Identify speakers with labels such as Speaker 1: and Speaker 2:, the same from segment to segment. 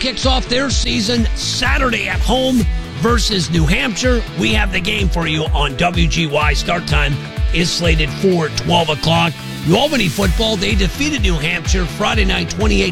Speaker 1: kicks off their season Saturday at home versus New Hampshire. We have the game for you on WGY. Start time is slated for 12 o'clock. New Albany football, they defeated New Hampshire Friday night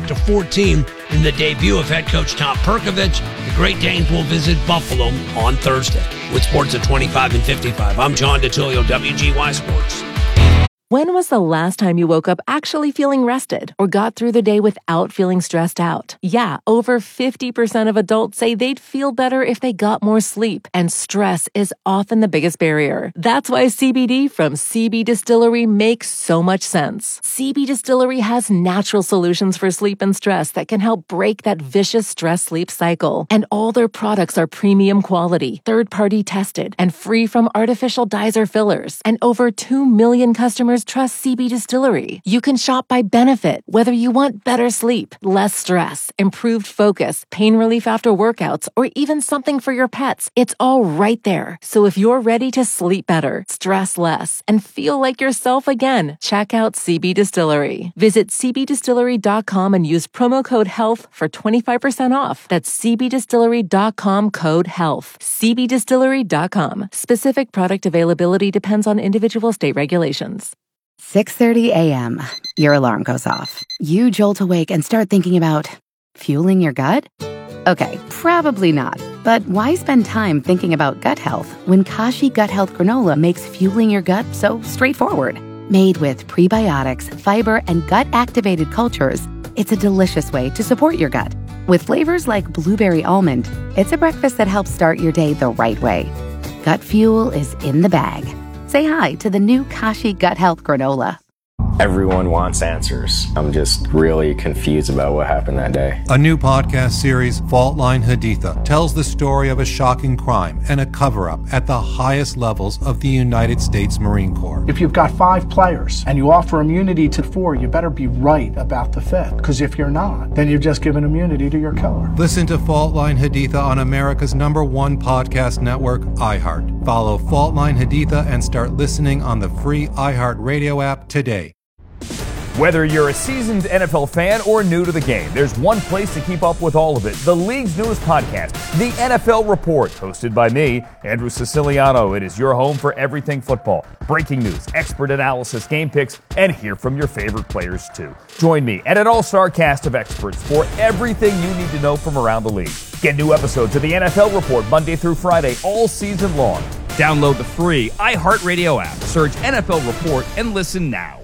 Speaker 1: 28-14 in the debut of head coach Tom Perkovich. The Great Danes will visit Buffalo on Thursday. With sports at 25 and 55, I'm John DeTilio, WGY Sports.
Speaker 2: When was the last time you woke up actually feeling rested or got through the day without feeling stressed out? Yeah, over 50% of adults say they'd feel better if they got more sleep, and stress is often the biggest barrier. That's why CBD from CB Distillery makes so much sense. CB Distillery has natural solutions for sleep and stress that can help break that vicious stress-sleep cycle. And all their products are premium quality, third-party tested, and free from artificial dyes or fillers. And over 2 million customers trust CB Distillery. You can shop by benefit, whether you want better sleep, less stress, improved focus, pain relief after workouts, or even something for your pets. It's all right there. So if you're ready to sleep better, stress less, and feel like yourself again, check out CB Distillery. Visit cbdistillery.com and use promo code HEALTH for 25% off. That's cbdistillery.com, code HEALTH. cbdistillery.com. Specific product availability depends on individual state regulations.
Speaker 3: 6:30 a.m. Your alarm goes off. You jolt awake and start thinking about fueling your gut? Okay, probably not. But why spend time thinking about gut health when Kashi Gut Health Granola makes fueling your gut so straightforward? Made with prebiotics, fiber, and gut-activated cultures, it's a delicious way to support your gut. With flavors like blueberry almond, it's a breakfast that helps start your day the right way. Gut fuel is in the bag. Say hi to the new Kashi Gut Health Granola.
Speaker 4: Everyone wants answers. I'm just really confused about what happened that day.
Speaker 5: A new podcast series, Fault Line Haditha, tells the story of a shocking crime and a cover-up at the highest levels of the United States Marine Corps.
Speaker 6: If you've got 5 players and you offer immunity to 4, you better be right about the 5th. Because if you're not, then you've just given immunity to your killer.
Speaker 5: Listen to Fault Line Haditha on America's #1 podcast network, iHeart. Follow Fault Line Haditha and start listening on the free iHeart Radio app today.
Speaker 7: Whether you're a seasoned NFL fan or new to the game, there's one place to keep up with all of it. The league's newest podcast, The NFL Report, hosted by me, Andrew Siciliano. It is your home for everything football. Breaking news, expert analysis, game picks, and hear from your favorite players too. Join me and an all-star cast of experts for everything you need to know from around the league. Get new episodes of The NFL Report Monday through Friday all season long. Download the free iHeartRadio app, search NFL Report, and listen now.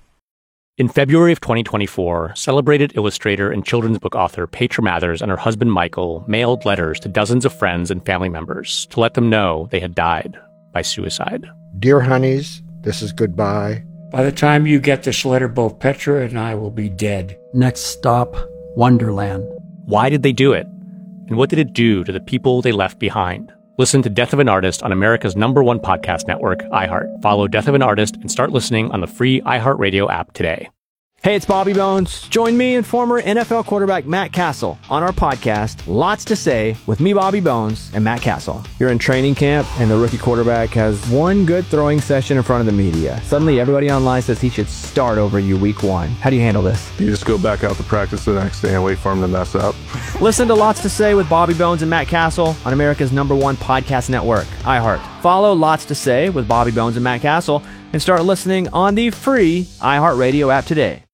Speaker 8: In February of 2024, celebrated illustrator and children's book author Petra Mathers and her husband Michael mailed letters to dozens of friends and family members to let them know they had died by suicide.
Speaker 9: Dear honeys, this is goodbye.
Speaker 10: By the time you get this letter, both Petra and I will be dead.
Speaker 11: Next stop, Wonderland.
Speaker 8: Why did they do it? And what did it do to the people they left behind? Listen to Death of an Artist on America's #1 podcast network, iHeart. Follow Death of an Artist and start listening on the free iHeartRadio app today.
Speaker 12: Hey, it's Bobby Bones. Join me and former NFL quarterback Matt Castle on our podcast, Lots to Say, with me, Bobby Bones, and Matt Castle. You're in training camp, and the rookie quarterback has one good throwing session in front of the media. Suddenly, everybody online says he should start over you week 1. How do you handle this?
Speaker 13: You just go back out to practice the next day and wait for him to mess up.
Speaker 12: Listen to Lots to Say with Bobby Bones and Matt Castle on America's #1 podcast network, iHeart. Follow Lots to Say with Bobby Bones and Matt Castle and start listening on the free iHeartRadio app today.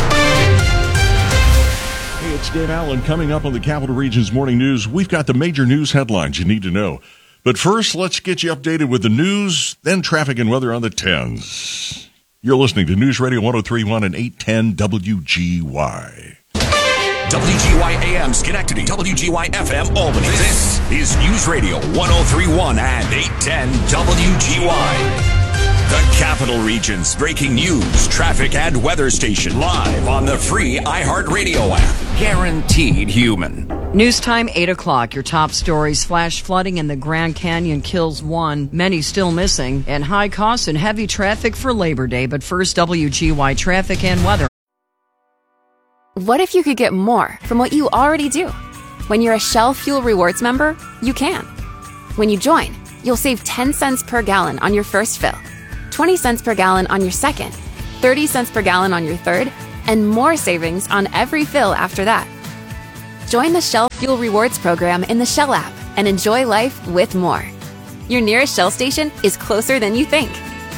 Speaker 14: Hey, it's Dave Allen. Coming up on the Capital Region's Morning News, we've got the major news headlines you need to know. But first, let's get you updated with the news, then traffic and weather on the 10s. You're listening to News Radio 103.1 and 810 WGY.
Speaker 15: WGY AM Schenectady, WGY FM Albany. This is News Radio 103.1 and 810 WGY. The Capital Region's breaking news, traffic, and weather station live on the free iHeartRadio app. Guaranteed human.
Speaker 16: News time, 8 o'clock. Your top stories: flash flooding in the Grand Canyon kills 1, many still missing, and high costs and heavy traffic for Labor Day. But first, WGY traffic and weather.
Speaker 17: What if you could get more from what you already do? When you're a Shell Fuel Rewards member, you can. When you join, you'll save 10 cents per gallon on your first fill, 20 cents per gallon on your second, 30 cents per gallon on your third, and more savings on every fill after that. Join the Shell Fuel Rewards program in the Shell app and enjoy life with more. Your nearest Shell station is closer than you think.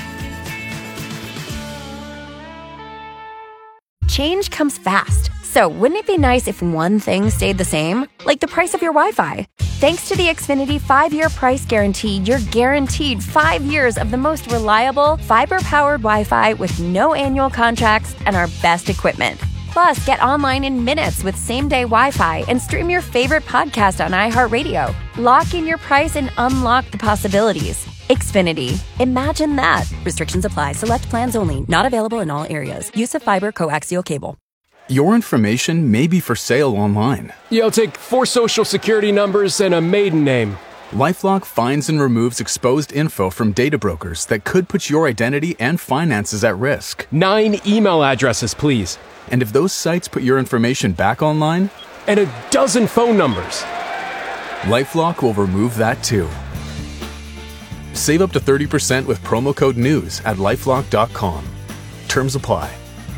Speaker 18: Change comes fast, so wouldn't it be nice if one thing stayed the same? Like the price of your Wi-Fi. Thanks to the Xfinity 5-year price guarantee, you're guaranteed 5 years of the most reliable, fiber-powered Wi-Fi with no annual contracts and our best equipment. Plus, get online in minutes with same-day Wi-Fi and stream your favorite podcast on iHeartRadio. Lock in your price and unlock the possibilities. Xfinity. Imagine that. Restrictions apply. Select plans only. Not available in all areas. Use of fiber coaxial cable.
Speaker 19: Your information may be for sale online.
Speaker 20: Yo, take 4 social security numbers and a maiden name.
Speaker 19: LifeLock finds and removes exposed info from data brokers that could put your identity and finances at risk.
Speaker 20: 9 email addresses, please.
Speaker 19: And if those sites put your information back online?
Speaker 20: And a dozen phone numbers.
Speaker 19: LifeLock will remove that too. Save up to 30% with promo code NEWS at LifeLock.com. Terms apply.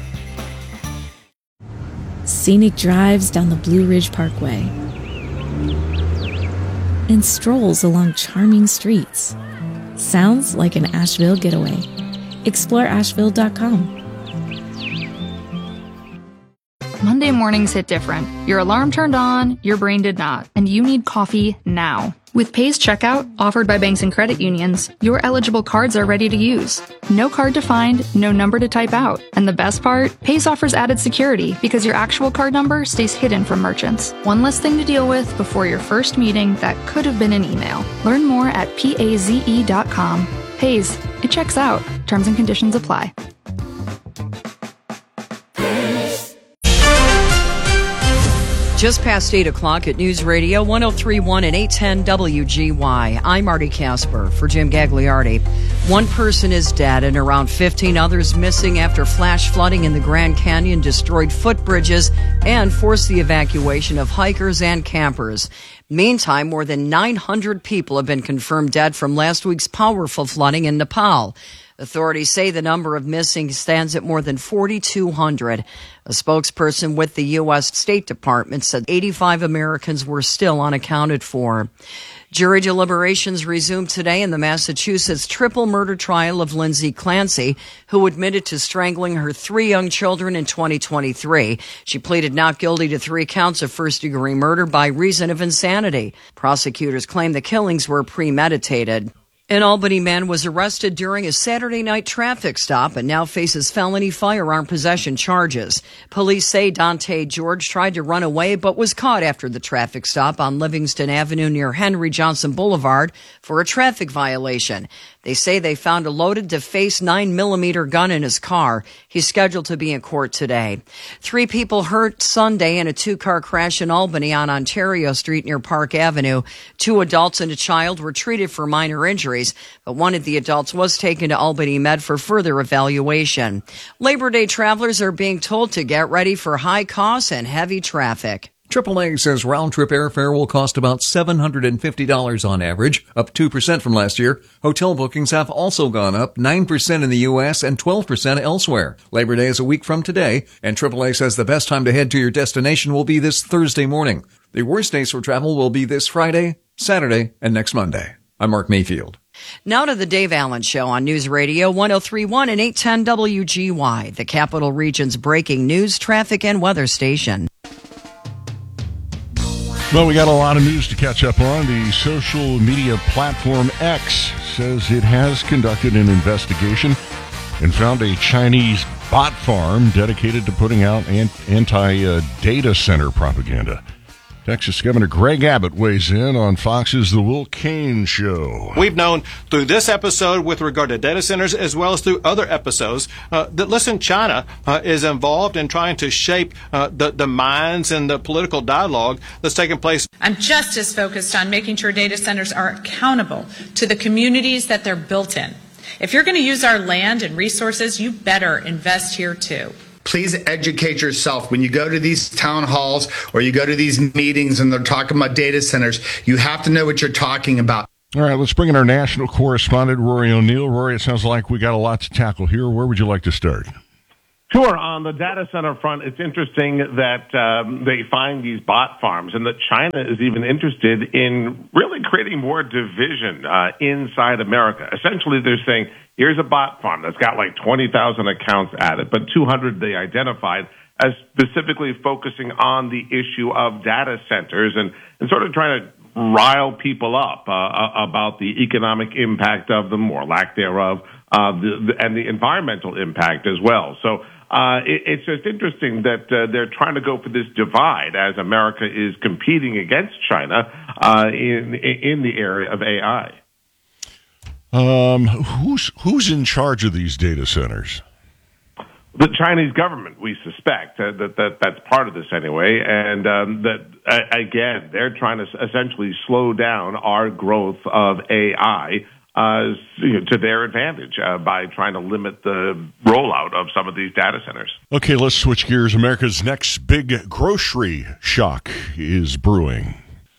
Speaker 21: Scenic drives down the Blue Ridge Parkway and strolls along charming streets. Sounds like an Asheville getaway. Explore Asheville.com.
Speaker 22: Monday mornings hit different. Your alarm turned on, your brain did not, and you need coffee now. With Pay's Checkout, offered by banks and credit unions, your eligible cards are ready to use. No card to find, no number to type out. And the best part? Pay's offers added security because your actual card number stays hidden from merchants. One less thing to deal with before your first meeting that could have been an email. Learn more at PAZE.com. Pay's, it checks out. Terms and conditions apply.
Speaker 16: Just past 8 o'clock at News Radio 103.1 and 810 WGY. I'm Marty Casper for Jim Gagliardi. One person is dead and around 15 others missing after flash flooding in the Grand Canyon destroyed footbridges and forced the evacuation of hikers and campers. Meantime, more than 900 people have been confirmed dead from last week's powerful flooding in Nepal. Authorities say the number of missing stands at more than 4,200. A spokesperson with the U.S. State Department said 85 Americans were still unaccounted for. Jury deliberations resumed today in the Massachusetts triple murder trial of Lindsay Clancy, who admitted to strangling her 3 young children in 2023. She pleaded not guilty to 3 counts of first-degree murder by reason of insanity. Prosecutors claim the killings were premeditated. An Albany man was arrested during a Saturday night traffic stop and now faces felony firearm possession charges. Police say Dante George tried to run away but was caught after the traffic stop on Livingston Avenue near Henry Johnson Boulevard for a traffic violation. They say they found a loaded DeFace 9mm gun in his car. He's scheduled to be in court today. 3 people hurt Sunday in a 2-car crash in Albany on Ontario Street near Park Avenue. 2 adults and a child were treated for minor injuries, but one of the adults was taken to Albany Med for further evaluation. Labor Day travelers are being told to get ready for high costs and heavy traffic.
Speaker 23: AAA says round-trip airfare will cost about $750 on average, up 2% from last year. Hotel bookings have also gone up 9% in the U.S. and 12% elsewhere. Labor Day is a week from today, and AAA says the best time to head to your destination will be this Thursday morning. The worst days for travel will be this Friday, Saturday, and next Monday. I'm Mark Mayfield.
Speaker 16: Now to the Dave Allen Show on News Radio 103.1 and 810 WGY, the Capital Region's breaking news, traffic, and weather station.
Speaker 14: Well, we got a lot of news to catch up on. The social media platform X says it has conducted an investigation and found a Chinese bot farm dedicated to putting out anti-data center propaganda. Texas Governor Greg Abbott weighs in on Fox's The Will Cain Show.
Speaker 24: We've known through this episode with regard to data centers as well as through other episodes that, listen, China is involved in trying to shape the minds and the political dialogue that's taking place.
Speaker 25: I'm just as focused on making sure data centers are accountable to the communities that they're built in. If you're going to use our land and resources, you better invest here too.
Speaker 26: Please educate yourself. When you go to these town halls or you go to these meetings and they're talking about data centers, you have to know what you're talking about.
Speaker 14: All right, let's bring in our national correspondent, Rory O'Neill. Rory, it sounds like we got a lot to tackle here. Where would you like to start?
Speaker 1: Sure. On the data center front, it's interesting that they find these bot farms and that China is even interested in really creating more division inside America. Essentially, they're saying, here's a bot farm that's got like 20,000 accounts at it, but 200 they identified as specifically focusing on the issue of data centers and sort of trying to rile people up about the economic impact of them or lack thereof, and the environmental impact as well. So it's just interesting that they're trying to go for this divide as America is competing against China in the area of AI.
Speaker 14: Who's in charge of these data centers?
Speaker 1: The Chinese government, we suspect that's part of this anyway, and that again they're trying to essentially slow down our growth of AI to their advantage by trying to limit the rollout of some of these data centers.
Speaker 14: Okay, let's switch gears. America's next big grocery shock is brewing.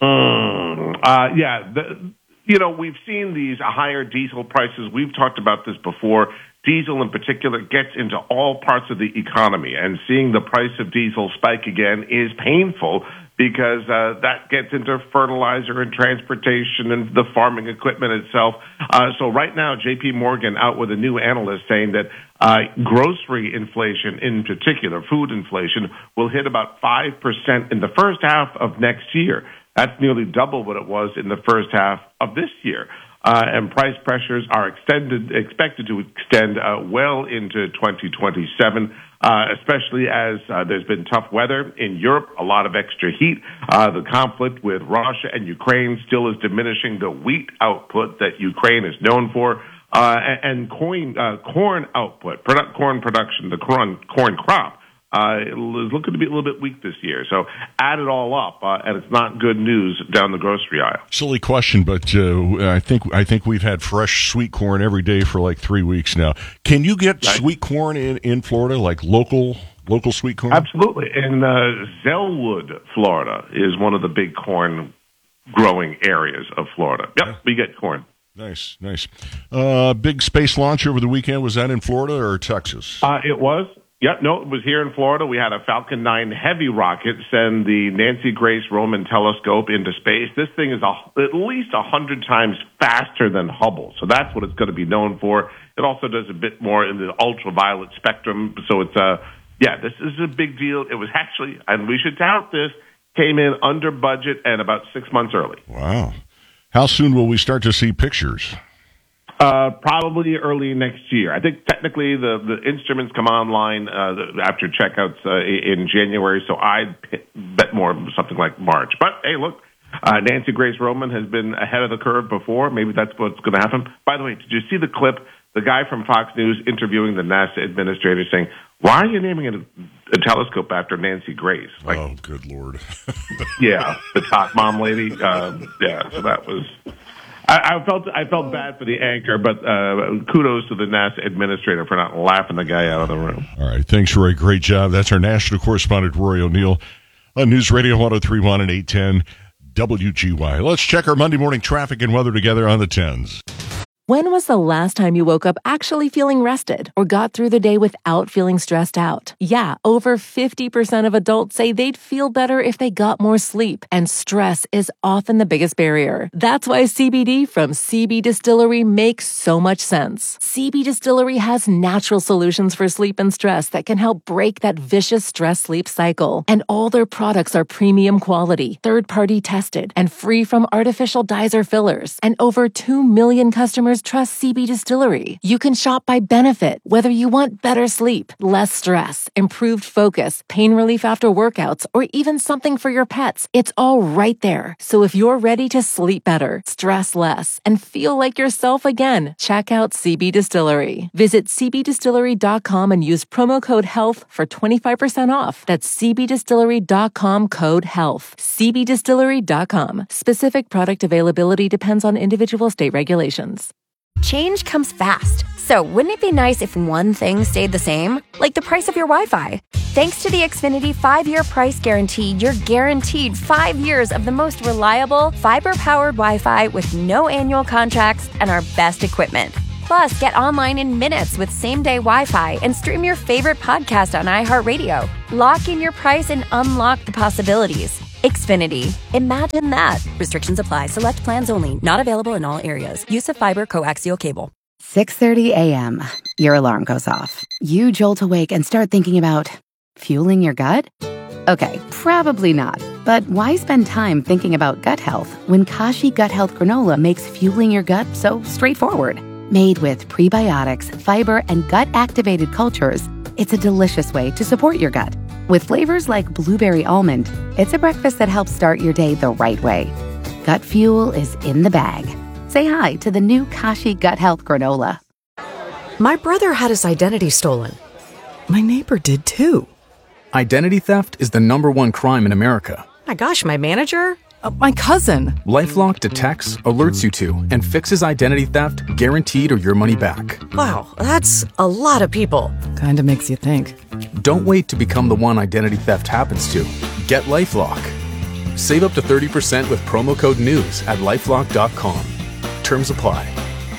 Speaker 1: We've seen these higher diesel prices. We've talked about this before. Diesel in particular gets into all parts of the economy, and seeing the price of diesel spike again is painful because that gets into fertilizer and transportation and the farming equipment itself. So right now, J.P. Morgan out with a new analyst saying that grocery inflation, in particular food inflation, will hit about 5% in the first half of next year. That's nearly double what it was in the first half of this year. And price pressures are expected to extend well into 2027, especially as there's been tough weather in Europe, a lot of extra heat. The conflict with Russia and Ukraine still is diminishing the wheat output that Ukraine is known for, and corn output, corn production, the corn crop. Is looking to be a little bit weak this year. So add it all up, and it's not good news down the grocery aisle.
Speaker 14: Silly question, but I think we've had fresh sweet corn every day for like 3 weeks now. Can you get sweet corn in Florida, like local sweet corn?
Speaker 1: Absolutely. In Zellwood, Florida, is one of the big corn growing areas of Florida. Yep, we get corn.
Speaker 14: Nice. Big space launch over the weekend. Was that in Florida or Texas?
Speaker 1: It was. Yep, no, it was here in Florida. We had a Falcon 9 Heavy rocket send the Nancy Grace Roman telescope into space. This thing is at least 100 times faster than Hubble, so that's what it's going to be known for. It also does a bit more in the ultraviolet spectrum, so it's this is a big deal. It was actually, and we should tout this, came in under budget and about 6 months early.
Speaker 14: Wow. How soon will we start to see pictures?
Speaker 1: Probably early next year. I think technically the instruments come online after checkouts in January, so I'd bet more something like March. But hey, look, Nancy Grace Roman has been ahead of the curve before. Maybe that's what's going to happen. By the way, did you see the clip? The guy from Fox News interviewing the NASA administrator saying, "Why are you naming a telescope after Nancy Grace?" Like,
Speaker 14: oh, good Lord.
Speaker 1: Yeah, the top mom lady. So that was... I felt bad for the anchor, but kudos to the NASA administrator for not laughing the guy out of the room.
Speaker 14: All right. Thanks, Roy. Great job. That's our national correspondent, Roy O'Neill, on News Radio 103.1 and 810 WGY. Let's check our Monday morning traffic and weather together on the 10s.
Speaker 2: When was the last time you woke up actually feeling rested or got through the day without feeling stressed out? Yeah, over 50% of adults say they'd feel better if they got more sleep, and stress is often the biggest barrier. That's why CBD from CB Distillery makes so much sense. CB Distillery has natural solutions for sleep and stress that can help break that vicious stress-sleep cycle. And all their products are premium quality, third-party tested, and free from artificial dyes or fillers. And over 2 million customers trust CB Distillery. You can shop by benefit, whether you want better sleep, less stress, improved focus, pain relief after workouts, or even something for your pets. It's all right there. So if you're ready to sleep better, stress less, and feel like yourself again, check out CB Distillery. Visit cbdistillery.com and use promo code HEALTH for 25% off. That's cbdistillery.com, code HEALTH. cbdistillery.com. Specific product availability depends on individual state regulations.
Speaker 18: Change comes fast, so wouldn't it be nice if one thing stayed the same? Like the price of your Wi-Fi. Thanks to the Xfinity 5-year price guarantee, you're guaranteed 5 years of the most reliable, fiber-powered Wi-Fi with no annual contracts and our best equipment. Plus, get online in minutes with same-day Wi-Fi and stream your favorite podcast on iHeartRadio. Lock in your price and unlock the possibilities. Xfinity. Imagine that. Restrictions apply. Select plans only. Not available in all areas. Use of fiber coaxial cable.
Speaker 3: 6:30 a.m. Your alarm goes off. You jolt awake and start thinking about fueling your gut? Okay, probably not. But why spend time thinking about gut health when Kashi Gut Health Granola makes fueling your gut so straightforward? Made with prebiotics, fiber, and gut-activated cultures, it's a delicious way to support your gut. With flavors like blueberry almond, it's a breakfast that helps start your day the right way. Gut fuel is in the bag. Say hi to the new Kashi Gut Health Granola.
Speaker 4: My brother had his identity stolen. My neighbor did too.
Speaker 19: Identity theft is the #1 crime in America.
Speaker 4: My gosh, my manager? My cousin.
Speaker 19: LifeLock detects, alerts you to, and fixes identity theft guaranteed or your money back.
Speaker 4: Wow, that's a lot of people.
Speaker 5: Kinda makes you think.
Speaker 19: Don't wait to become the one identity theft happens to. Get LifeLock. Save up to 30% with promo code NEWS at LifeLock.com. Terms apply.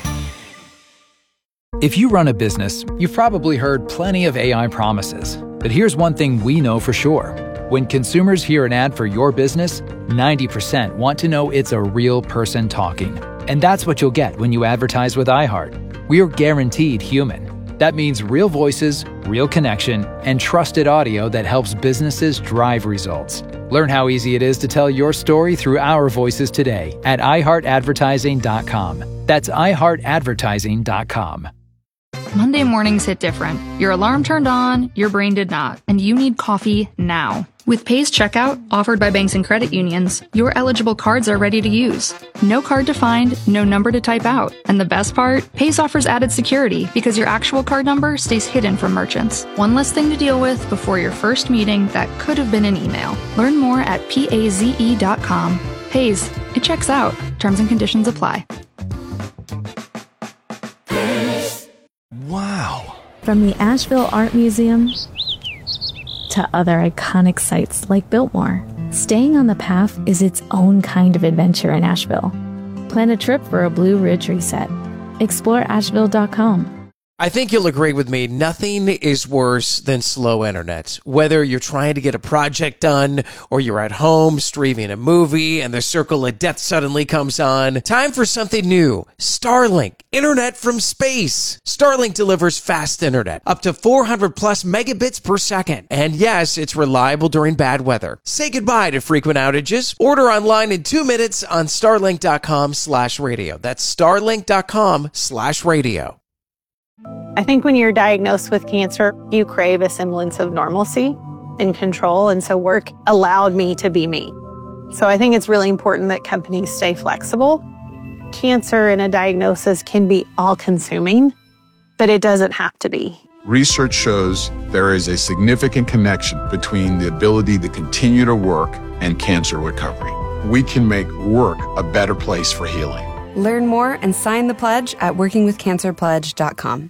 Speaker 6: If you run a business, you've probably heard plenty of AI promises. But here's one thing we know for sure. When consumers hear an ad for your business, 90% want to know it's a real person talking. And that's what you'll get when you advertise with iHeart. We are guaranteed human. That means real voices, real connection, and trusted audio that helps businesses drive results. Learn how easy it is to tell your story through our voices today at iHeartAdvertising.com. That's iHeartAdvertising.com.
Speaker 22: Monday mornings hit different. Your alarm turned on, your brain did not, and you need coffee now. With Pace Checkout, offered by banks and credit unions, your eligible cards are ready to use. No card to find, no number to type out. And the best part? Pace offers added security because your actual card number stays hidden from merchants. One less thing to deal with before your first meeting that could have been an email. Learn more at paze.com. Paze, it checks out. Terms and conditions apply.
Speaker 21: Wow. From the Asheville Art Museum to other iconic sites like Biltmore, staying on the path is its own kind of adventure in Asheville. Plan a trip for a Blue Ridge reset. Explore Asheville.com.
Speaker 7: I think you'll agree with me, nothing is worse than slow internet. Whether you're trying to get a project done or you're at home streaming a movie and the circle of death suddenly comes on. Time for something new. Starlink. Internet from space. Starlink delivers fast internet, up to 400 plus megabits per second. And yes, it's reliable during bad weather. Say goodbye to frequent outages. Order online in 2 minutes on starlink.com/radio. That's starlink.com/radio.
Speaker 9: I think when you're diagnosed with cancer, you crave a semblance of normalcy and control. And so work allowed me to be me. So I think it's really important that companies stay flexible. Cancer and a diagnosis can be all-consuming, but it doesn't have to be.
Speaker 27: Research shows there is a significant connection between the ability to continue to work and cancer recovery. We can make work a better place for healing.
Speaker 28: Learn more and sign the pledge at workingwithcancerpledge.com.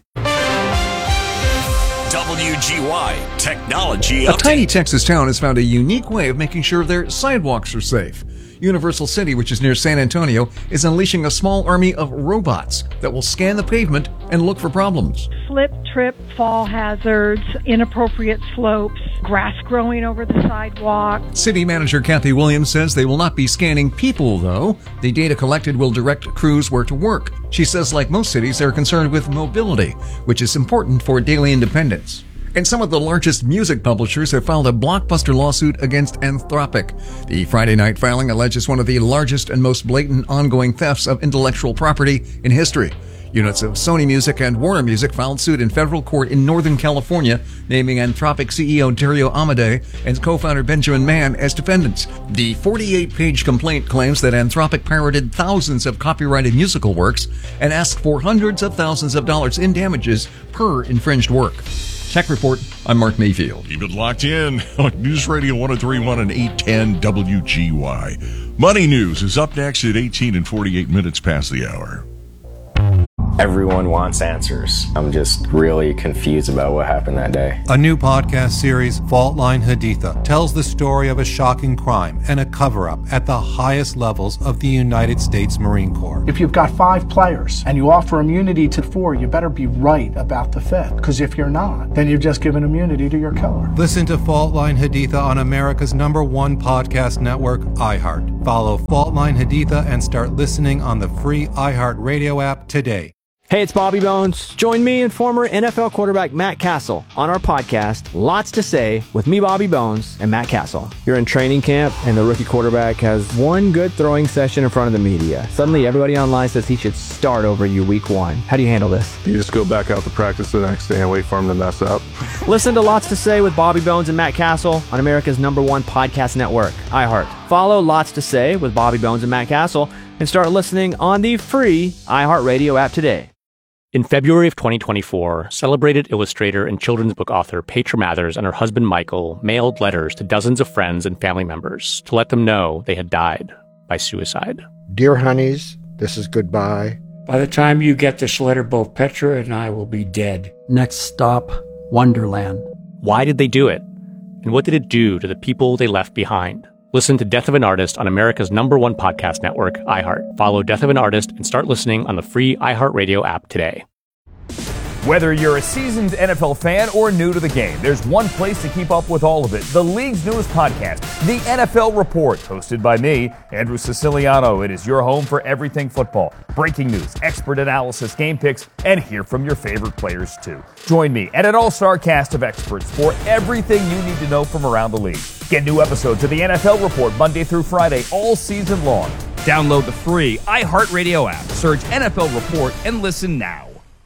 Speaker 15: WGY Technology
Speaker 23: A
Speaker 15: Update.
Speaker 23: tiny Texas town has found a unique way of making sure their sidewalks are safe. Universal City, which is near San Antonio, is unleashing a small army of robots that will scan the pavement and look for problems.
Speaker 29: Slip, trip, fall hazards, inappropriate slopes, grass growing over the sidewalk.
Speaker 23: City manager Kathy Williams says they will not be scanning people, though. The data collected will direct crews where to work. She says, like most cities, they're concerned with mobility, which is important for daily independence. And some of the largest music publishers have filed a blockbuster lawsuit against Anthropic. The Friday night filing alleges one of the largest and most blatant ongoing thefts of intellectual property in history. Units of Sony Music and Warner Music filed suit in federal court in Northern California, naming Anthropic CEO Dario Amodei and co-founder Benjamin Mann as defendants. The 48-page complaint claims that Anthropic pirated thousands of copyrighted musical works and asked for hundreds of thousands of dollars in damages per infringed work. Tech Report, I'm Mark Mayfield.
Speaker 14: Keep it locked in on News Radio 103.1 and 810 WGY. Money News is up next at 18 and 48 minutes past the hour.
Speaker 5: Everyone wants answers. I'm just really confused about what happened that day.
Speaker 8: A new podcast series, Fault Line Haditha, tells the story of a shocking crime and a cover-up at the highest levels of the United States Marine Corps.
Speaker 10: If you've got 5 players and you offer immunity to 4, you better be right about the 5th, because if you're not, then you've just given immunity to your killer.
Speaker 8: Listen to Fault Line Haditha on America's #1 podcast network, iHeart. Follow Fault Line Haditha and start listening on the free iHeart Radio app today.
Speaker 11: Hey, it's Bobby Bones. Join me and former NFL quarterback Matt Castle on our podcast, Lots to Say, with me, Bobby Bones, and Matt Castle. You're in training camp, and the rookie quarterback has one good throwing session in front of the media. Suddenly, everybody online says he should start over you week 1. How do you handle this?
Speaker 12: You just go back out to practice the next day and wait for him to mess up.
Speaker 11: Listen to Lots to Say with Bobby Bones and Matt Castle on America's #1 podcast network, iHeart. Follow Lots to Say with Bobby Bones and Matt Castle and start listening on the free iHeartRadio app today.
Speaker 13: In February of 2024, celebrated illustrator and children's book author Petra Mathers and her husband Michael mailed letters to dozens of friends and family members to let them know they had died by suicide.
Speaker 16: Dear honeys, this is goodbye.
Speaker 17: By the time you get this letter, both Petra and I will be dead.
Speaker 20: Next stop, Wonderland.
Speaker 13: Why did they do it? And what did it do to the people they left behind? Listen to Death of an Artist on America's #1 podcast network, iHeart. Follow Death of an Artist and start listening on the free iHeartRadio app today.
Speaker 30: Whether you're a seasoned NFL fan or new to the game, there's one place to keep up with all of it. The league's newest podcast, The NFL Report, hosted by me, Andrew Siciliano. It is your home for everything football. Breaking news, expert analysis, game picks, and hear from your favorite players too. Join me and an all-star cast of experts for everything you need to know from around the league. Get new episodes of The NFL Report Monday through Friday all season long. Download the free iHeartRadio app. Search NFL Report and listen now.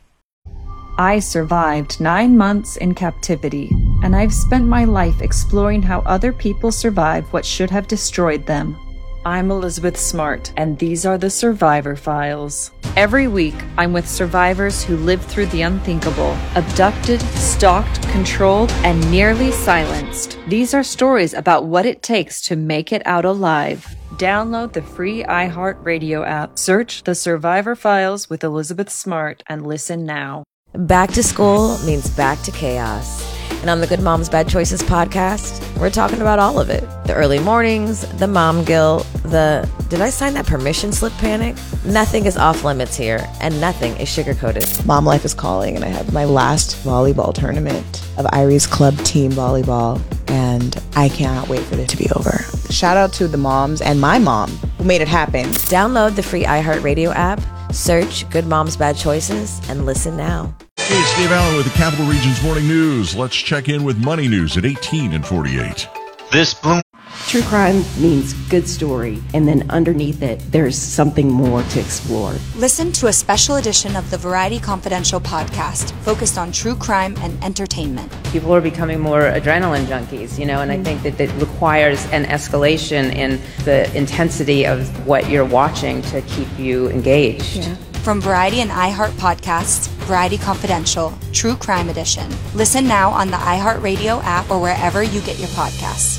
Speaker 31: I survived 9 months in captivity, and I've spent my life exploring how other people survive what should have destroyed them. I'm Elizabeth Smart, and these are the Survivor Files. Every week, I'm with survivors who lived through the unthinkable, abducted, stalked, controlled, and nearly silenced. These are stories about what it takes to make it out alive. Download the free iHeartRadio app, search The Survivor Files with Elizabeth Smart, and listen now.
Speaker 32: Back to school means back to chaos. And on the Good Moms Bad Choices podcast, we're talking about all of it. The early mornings, the mom guilt, the did I sign that permission slip panic? Nothing is off limits here, and nothing is sugar-coated.
Speaker 33: Mom life is calling, and I have my last volleyball tournament of Irie's club team volleyball, and I cannot wait for it to be over. Shout out to the moms and my mom who made it happen.
Speaker 32: Download the free iHeartRadio app, search Good Moms Bad Choices, and listen now.
Speaker 14: Hey, it's Dave Allen with the Capital Region's Morning News. Let's check in with Money News at 18 and 48.
Speaker 34: This Bloom.
Speaker 35: True crime means good story, and then underneath it, there's something more to explore.
Speaker 36: Listen to a special edition of the Variety Confidential podcast focused on true crime and entertainment.
Speaker 37: People are becoming more adrenaline junkies, and I think that it requires an escalation in the intensity of what you're watching to keep you engaged.
Speaker 36: Yeah. From Variety and iHeart podcasts, Variety Confidential, True Crime Edition. Listen now on the iHeartRadio app or wherever you get your podcasts.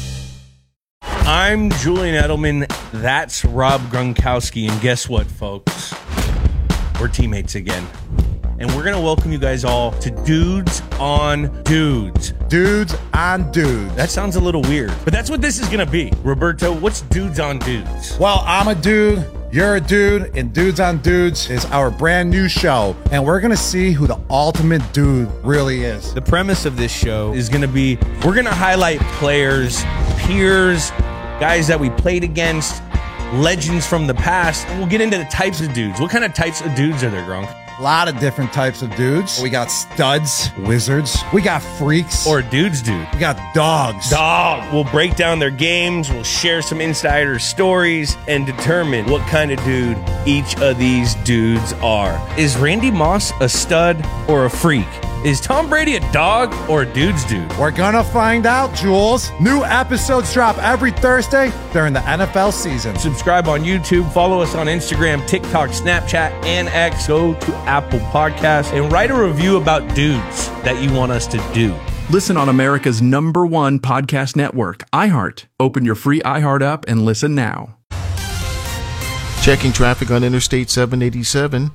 Speaker 37: I'm Julian Edelman. That's Rob Gronkowski. And guess what, folks? We're teammates again. And we're going to welcome you guys all to Dudes on Dudes.
Speaker 38: Dudes on Dudes.
Speaker 37: That sounds a little weird, but that's what this is going to be. Roberto, what's Dudes on Dudes?
Speaker 38: Well, I'm a dude. You're a dude, and Dudes on Dudes is our brand new show, and we're going to see who the ultimate dude really is.
Speaker 37: The premise of this show is going to be, we're going to highlight players, peers, guys that we played against, legends from the past, and we'll get into the types of dudes. What kind of types of dudes are there, Gronk?
Speaker 38: A lot of different types of dudes. We got studs, wizards. We got freaks.
Speaker 37: Or dudes, dude.
Speaker 38: We got dogs.
Speaker 37: Dog. We'll break down their games. We'll share some insider stories and determine what kind of dude each of these dudes are. Is Randy Moss a stud or a freak? Is Tom Brady a dog or a dude's dude?
Speaker 38: We're gonna find out, Jules. New episodes drop every Thursday during the NFL season.
Speaker 37: Subscribe on YouTube, follow us on Instagram, TikTok, Snapchat, and X. Go to Apple Podcasts and write a review about dudes that you want us to do.
Speaker 39: Listen on America's #1 podcast network, iHeart. Open your free iHeart app and listen now.
Speaker 40: Checking traffic on Interstate 787.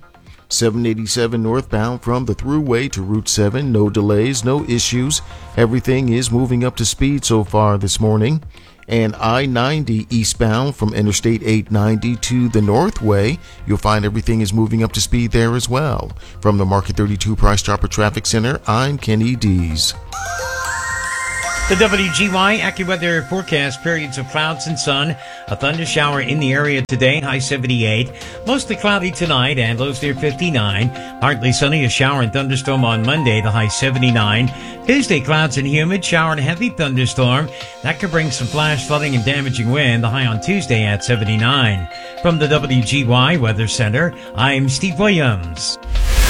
Speaker 1: 787 northbound from the Thruway to Route 7. No delays, no issues. Everything is moving up to speed so far this morning. And I-90 eastbound from Interstate 890 to the Northway, you'll find everything is moving up to speed there as well. From the Market 32 Price Chopper Traffic Center, I'm Kenny Dees.
Speaker 2: The WGY AccuWeather forecast: periods of clouds and sun. A thunder shower in the area today, high 78. Mostly cloudy tonight and lows near 59. Partly sunny, a shower and thunderstorm on Monday, the high 79. Tuesday, clouds and humid, shower and heavy thunderstorm. That could bring some flash flooding and damaging wind, the high on Tuesday at 79. From the WGY Weather Center, I'm Steve Williams.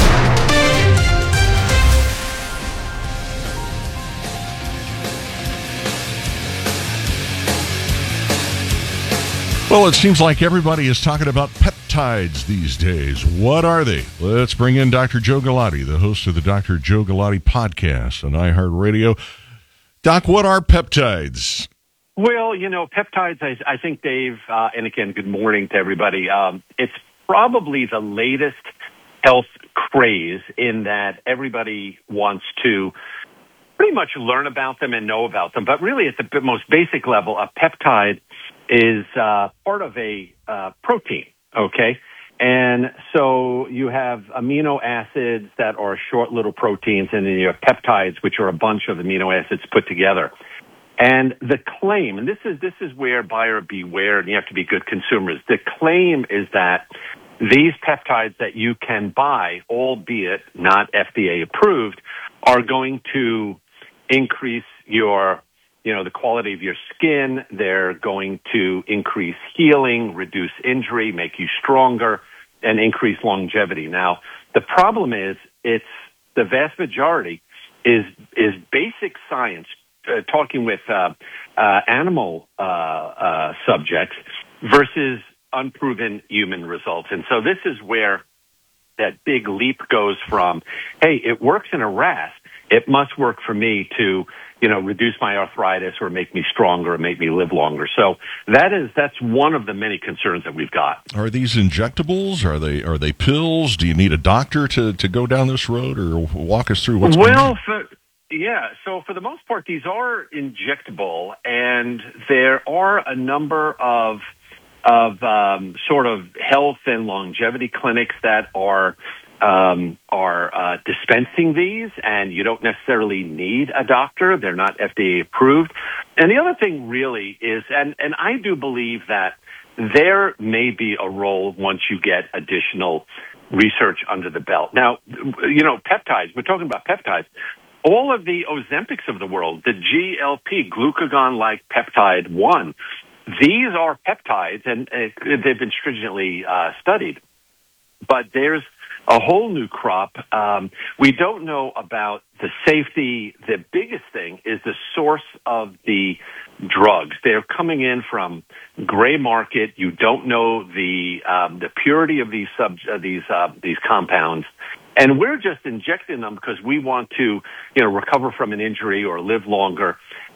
Speaker 14: Well, it seems like everybody is talking about peptides these days. What are they? Let's bring in Dr. Joe Galati, the host of the Dr. Joe Galati podcast on iHeartRadio. Doc, what are peptides?
Speaker 3: Well, peptides, I think, Dave, and again, good morning to everybody. It's probably the latest health craze in that everybody wants to pretty much learn about them and know about them. But really, at the most basic level, a peptide is part of a protein, okay? And so you have amino acids that are short little proteins, and then you have peptides, which are a bunch of amino acids put together. And the claim, and this is where buyer beware, and you have to be good consumers. The claim is that these peptides that you can buy, albeit not FDA approved, are going to increase your the quality of your skin. They're going to increase healing, reduce injury, make you stronger, and increase longevity. Now, the problem is it's the vast majority is basic science, talking with animal subjects versus unproven human results. And so this is where that big leap goes from, hey, it works in a rat, it must work for me to reduce my arthritis or make me stronger or make me live longer. So that's one of the many concerns that we've got.
Speaker 14: Are these injectables? Are they pills? Do you need a doctor to go down this road, or walk us through what's going on?
Speaker 3: So for the most part, these are injectable, and there are a number of sort of health and longevity clinics that are dispensing these, and you don't necessarily need a doctor. They're not FDA approved. And the other thing really is, and I do believe that there may be a role once you get additional research under the belt. Now, peptides, we're talking about peptides. All of the Ozempics of the world, the GLP, glucagon-like peptide 1, these are peptides, and they've been stringently studied. But there's a whole new crop. We don't know about the safety. The biggest thing is the source of the drugs. They're coming in from gray market. You don't know the purity of these compounds. And we're just injecting them because we want to, recover from an injury or live longer,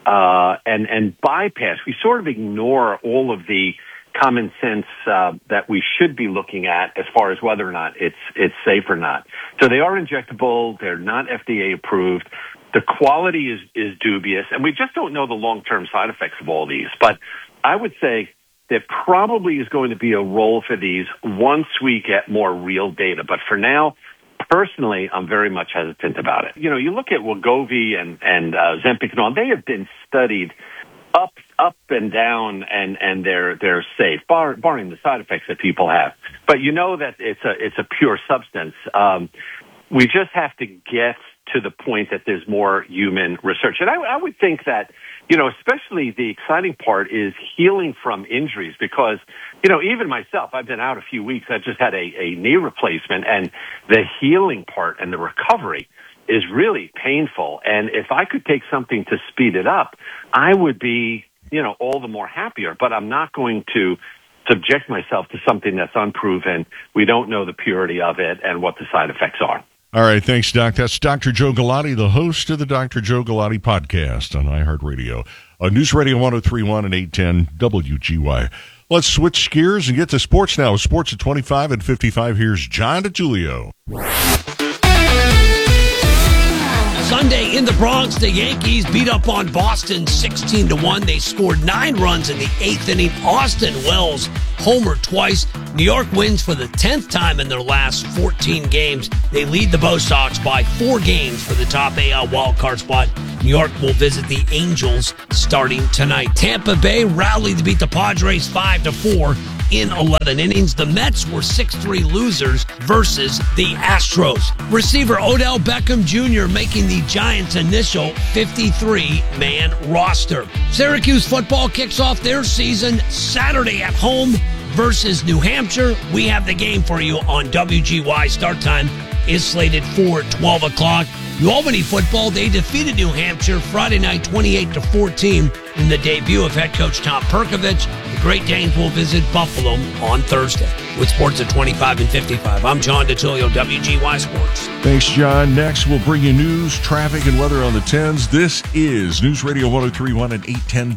Speaker 3: and bypass. We sort of ignore all of the common sense that we should be looking at as far as whether or not it's safe or not. So they are injectable. They're not FDA approved. The quality is dubious, and we just don't know the long-term side effects of all these. But I would say there probably is going to be a role for these once we get more real data. But for now, personally, I'm very much hesitant about it. You look at Wegovy and Ozempic and all, they have been studied up and down, and they're safe, barring the side effects that people have. But that it's a pure substance. We just have to get to the point that there's more human research. And I would think that, especially the exciting part is healing from injuries, because, even myself, I've been out a few weeks. I just had a knee replacement, and the healing part and the recovery is really painful. And if I could take something to speed it up, I would be, all the more happier. But I'm not going to subject myself to something that's unproven. We don't know the purity of it and what the side effects are.
Speaker 14: All right, thanks, Doc. That's Dr. Joe Galati, the host of the Dr. Joe Galati podcast on iHeartRadio. News Radio 103.1 and 810 WGY. Let's switch gears and get to sports now. Sports at 25 and 55. Here's John DeJulio.
Speaker 4: Sunday in the Bronx, the Yankees beat up on Boston 16-1. They scored 9 runs in the 8th inning. Austin Wells homered twice. New York wins for the 10th time in their last 14 games. They lead the Bo Sox by 4 games for the top AL wildcard spot. New York will visit the Angels starting tonight. Tampa Bay rallied to beat the Padres 5-4 in 11 innings. The Mets were 6-3 losers versus the Astros. Receiver Odell Beckham Jr. making the Giants' initial 53-man roster. Syracuse football kicks off their season Saturday at home versus New Hampshire. We have the game for you on WGY. Start time is slated for 12 o'clock. New Albany football, they defeated New Hampshire Friday night 28-14 in the debut of head coach Tom Perkovich. The Great Danes will visit Buffalo on Thursday. With sports at 25 and 55, I'm John DeTilio, WGY Sports.
Speaker 14: Thanks, John. Next, we'll bring you news, traffic, and weather on the 10s. This is News Radio 103.1 and 810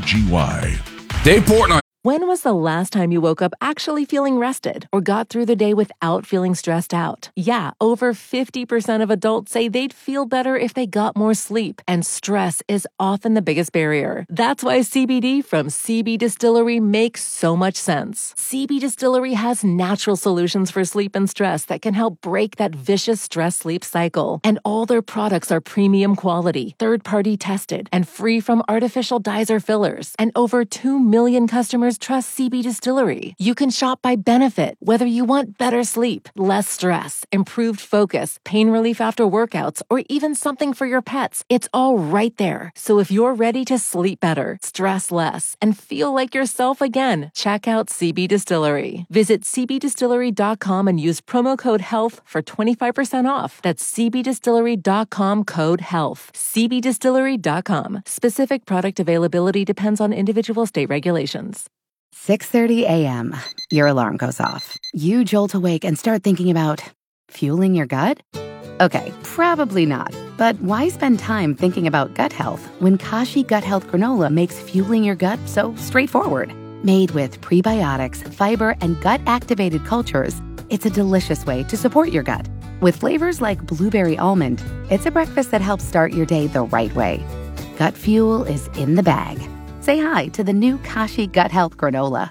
Speaker 14: WGY.
Speaker 5: Dave Portnoy.
Speaker 6: When was the last time you woke up actually feeling rested or got through the day without feeling stressed out? Yeah, over 50% of adults say they'd feel better if they got more sleep, and stress is often the biggest barrier. That's why CBD from CB Distillery makes so much sense. CB Distillery has natural solutions for sleep and stress that can help break that vicious stress-sleep cycle. And all their products are premium quality, third-party tested, and free from artificial dyes or fillers. And over 2 million customers trust CB Distillery. You can shop by benefit, whether you want better sleep, less stress, improved focus, pain relief after workouts, or even something for your pets. It's all right there. So if you're ready to sleep better, stress less, and feel like yourself again, check out CB Distillery. Visit cbdistillery.com and use promo code HEALTH for 25% off. That's cbdistillery.com code HEALTH. cbdistillery.com. Specific product availability depends on individual state regulations.
Speaker 7: 6:30 a.m. Your alarm goes off. You jolt awake and start thinking about fueling your gut? Okay, probably not. But why spend time thinking about gut health when Kashi Gut Health Granola makes fueling your gut so straightforward? Made with prebiotics, fiber, and gut-activated cultures, it's a delicious way to support your gut. With flavors like blueberry almond, it's a breakfast that helps start your day the right way. Gut fuel is in the bag. Say hi to the new Kashi Gut Health Granola.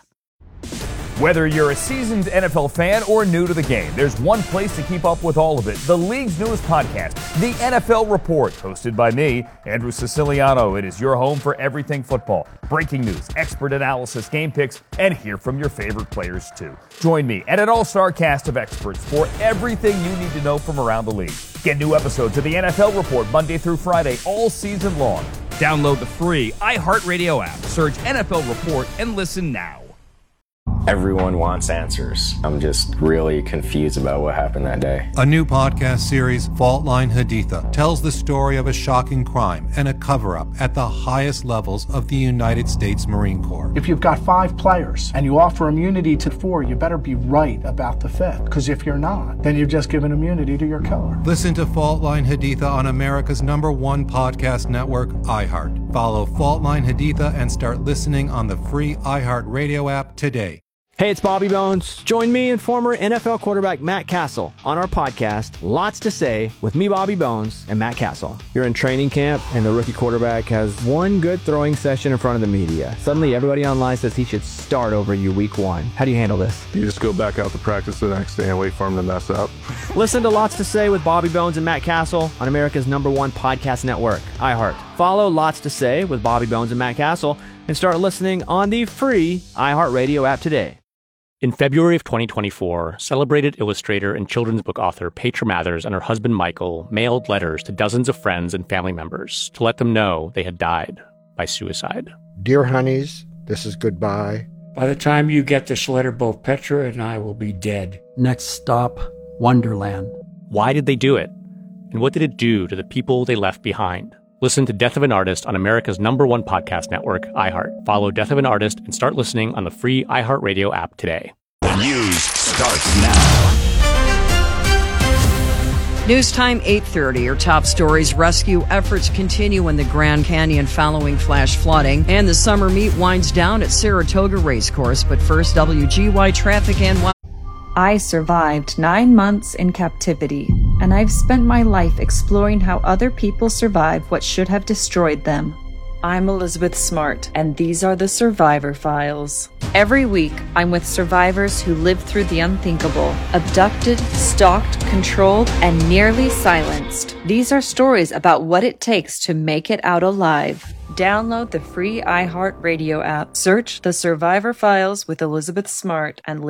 Speaker 30: Whether you're a seasoned NFL fan or new to the game, there's one place to keep up with all of it. The league's newest podcast, The NFL Report, hosted by me, Andrew Siciliano. It is your home for everything football. Breaking news, expert analysis, game picks, and hear from your favorite players too. Join me and an all-star cast of experts for everything you need to know from around the league. Get new episodes of The NFL Report Monday through Friday all season long. Download the free iHeartRadio app, search NFL Report, and listen now.
Speaker 9: Everyone wants answers. I'm just really confused about what happened that day.
Speaker 8: A new podcast series, Fault Line Haditha, tells the story of a shocking crime and a cover-up at the highest levels of the United States Marine Corps.
Speaker 10: If you've got 5 players and you offer immunity to 4, you better be right about the 5th. Because if you're not, then you've just given immunity to your killer.
Speaker 8: Listen to Fault Line Haditha on America's #1 podcast network, iHeart. Follow Fault Line Haditha and start listening on the free iHeart Radio app today.
Speaker 11: Hey, it's Bobby Bones. Join me and former NFL quarterback Matt Castle on our podcast, Lots to Say, with me, Bobby Bones, and Matt Castle. You're in training camp, and the rookie quarterback has one good throwing session in front of the media. Suddenly, everybody online says he should start over you week 1. How do you handle this?
Speaker 12: You just go back out to practice the next day and wait for him to mess up.
Speaker 11: Listen to Lots to Say with Bobby Bones and Matt Castle on America's #1 podcast network, iHeart. Follow Lots to Say with Bobby Bones and Matt Castle and start listening on the free iHeartRadio app today.
Speaker 13: In February of 2024, celebrated illustrator and children's book author Petra Mathers and her husband Michael mailed letters to dozens of friends and family members to let them know they had died by suicide.
Speaker 16: Dear honeys, this is goodbye.
Speaker 17: By the time you get this letter, both Petra and I will be dead.
Speaker 20: Next stop, Wonderland.
Speaker 13: Why did they do it? And what did it do to the people they left behind? Listen to Death of an Artist on America's #1 podcast network, iHeart. Follow Death of an Artist and start listening on the free iHeartRadio app today.
Speaker 15: The news starts now.
Speaker 5: News time 8:30. Your top stories: rescue efforts continue in the Grand Canyon following flash flooding, and the summer meet winds down at Saratoga Racecourse. But first, WGY traffic and...
Speaker 15: I survived 9 months in captivity, and I've spent my life exploring how other people survive what should have destroyed them. I'm Elizabeth Smart, and these are the Survivor Files. Every week, I'm with survivors who lived through the unthinkable, abducted, stalked, controlled, and nearly silenced. These are stories about what it takes to make it out alive. Download the free iHeartRadio app. Search The Survivor Files with Elizabeth Smart and